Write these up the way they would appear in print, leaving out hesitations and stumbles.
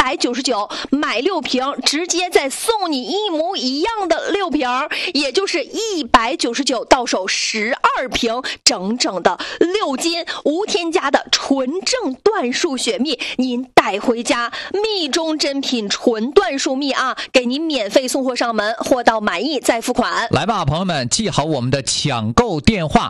199买6瓶，直接再送你一模一样的6瓶，也就是199到手12瓶，整整的6斤无添加的纯正椴树雪蜜，您带回家，蜜中珍品纯椴树蜜啊，给您免费送货上门，货到满意再付款。 来吧，朋友们，记好我们的抢购电话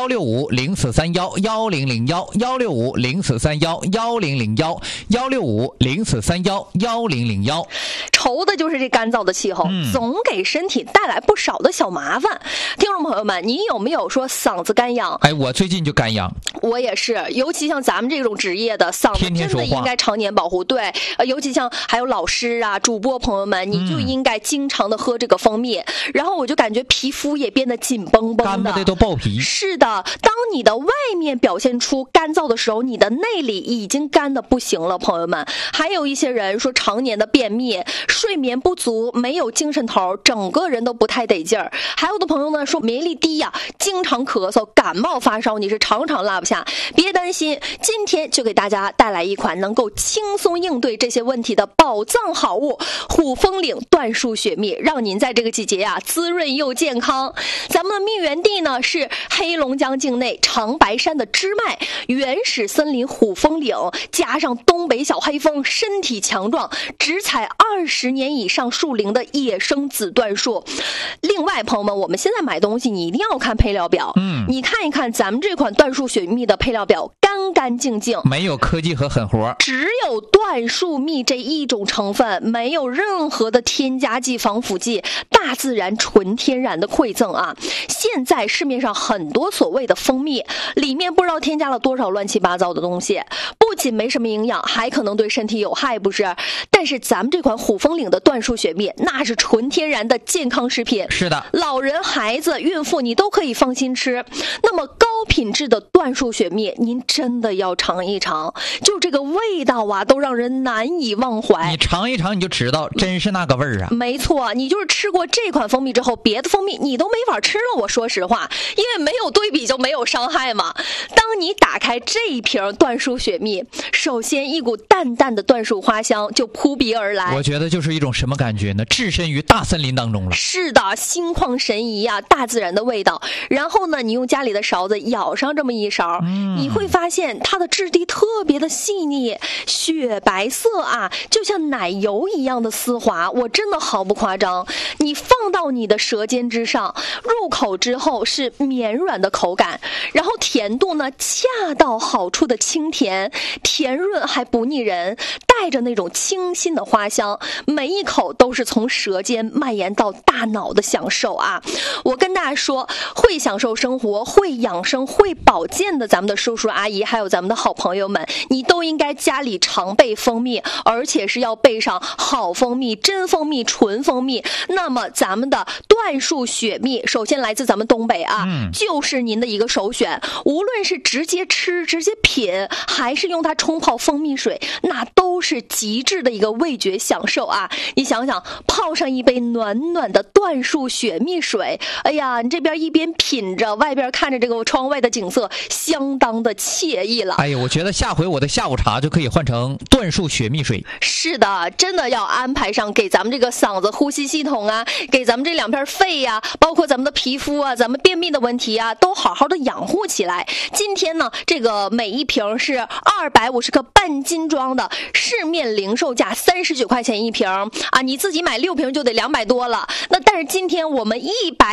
：165-0431-1001，165-0431-1001，165-0431-1001。 愁的就是这干燥的气候，总给身体带来不少的小麻烦。听众朋友们，你有没有说嗓子干痒？ 我最近就干痒。 我也是，尤其像咱们这种职业的，嗓子真的应该常年保护。对，尤其像还有老师啊、主播朋友们，你就应该经常的喝这个蜂蜜。然后我就感觉皮肤也变得紧绷绷的， 干巴的都爆皮。 是的，当你的外面表现出干燥的时候，你的内里已经干得不行了，朋友们。还有一些人说常年的便秘、睡眠不足、没有精神头，整个人都不太得劲儿。还有的朋友呢说免疫力低呀，经常咳嗽、感冒发烧，你是常常落不下。别担心，今天就给大家带来一款能够轻松应对这些问题的宝藏好物——虎风岭椴树雪蜜，让您在这个季节啊滋润又健康。咱们的蜜源地呢是黑龙江境内长白山的支脉，原始森林虎风岭，加上东北小黑蜂，身体强壮，只采20年以上树龄的野生紫椴树。另外，朋友们，我们现在买东西你一定要看配料表，你看一看咱们这款椴树雪蜜的配料表，干干净净， 没有科技和狠活， 只有椴树蜜这一种成分，没有任何的添加剂、防腐剂，大自然纯天然的馈赠啊！现在市面上很多所谓的蜂蜜，里面不知道添加了多少乱七八糟的东西，不仅没什么营养，还可能对身体有害，不是？但是咱们这款虎风岭的椴树雪蜜，那是纯天然的健康食品， 是的， 老人、孩子、孕妇你都可以放心吃。那么高品质的椴树雪蜜，您真的要尝一尝，就这个味道啊，都让人难以忘怀。 你尝一尝你就知道，真是那个味儿啊！ 没错，你就是吃过这款蜂蜜之后，别的蜂蜜你都没法吃了。我说实话，因为没有对比就没有伤害嘛。当你打开这一瓶椴树雪蜜，首先一股淡淡的椴树花香就扑鼻而来。 我觉得就是一种什么感觉呢？置身于大森林当中了。 是的，心旷神怡啊，大自然的味道。然后呢，你用家里的勺子舀上这么一勺，你会发现它的质地特别的细腻，雪白色啊，就像奶油一样的丝滑。我真的毫不夸张，你放到你的舌尖之上，入口之后是绵软的口感，然后甜度呢恰到好处的清甜，甜润还不腻人，带着那种清新的花香，每一口都是从舌尖蔓延到大脑的享受啊！我跟大家说，会享受生活、会养生、会保健的咱们的叔叔阿姨，还有咱们的好朋友们，你都应该家里常备蜂蜜，而且是要备上好蜂蜜、真蜂蜜、纯蜂蜜。那么咱们的椴树雪蜜，首先来自咱们东北啊，就是您的一个首选。无论是直接吃、直接品，还是用它冲泡蜂蜜水，那都是极致的一个味觉享受啊！你想想，泡上一杯暖暖的椴树雪蜜水，哎呀，你这边一边品着，外边看着这个窗外的景色，相当的惬意了。 哎呀，我觉得下回我的下午茶就可以换成椴树雪蜜水。 是的，真的要安排上，给咱们这个嗓子、呼吸系统啊，给咱们这2片肺呀，包括咱们的皮肤啊，咱们便秘的问题啊，都好好的养护起来。今天呢，这个每一瓶是250克半斤装的，市面零售价39块钱一瓶啊，你自己买6瓶就得200多了。那但是今天我们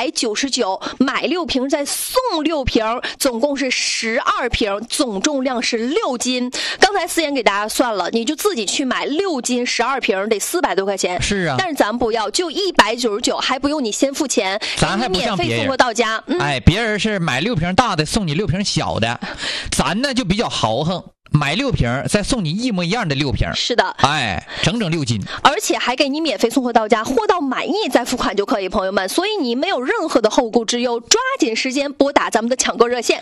199买6瓶再送6瓶，总共是12瓶，总重量是6斤。刚才思妍给大家算了，你就自己去买6斤12瓶得400多块钱。 是啊， 但是咱不要，就199，还不用你先付钱， 咱还不像别人免费送货到家。 别人是买6瓶大的送你6瓶小的，咱呢就比较豪横，买6瓶再送你一模一样的6瓶。 是的， 整整6斤， 而且还给你免费送货到家，货到满意再付款就可以，朋友们。所以你没有任何的后顾之忧，抓紧时间拨打咱们的抢购热线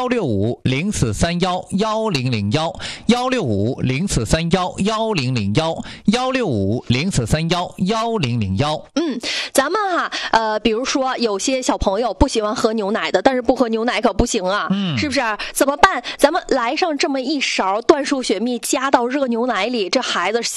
165-0431-1001，165-0431-1001，165-0431-1001。 咱们比如说有些小朋友不喜欢喝牛奶的，但是不喝牛奶可不行啊，是不是？怎么办？咱们来上这么一勺椴树雪蜜，加到热牛奶里，这孩子